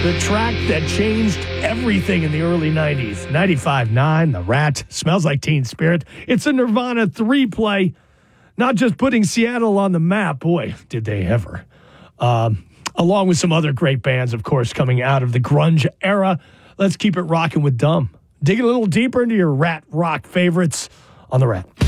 The track that changed everything in the early 90s. 95.9, The Rat, Smells Like Teen Spirit. It's a Nirvana 3-play. Not just putting Seattle on the map. Boy, did they ever. Along with some other great bands, of course, coming out of the grunge era. Let's keep it rocking with Dumb. Digging a little deeper into your Rat rock favorites on The Rat.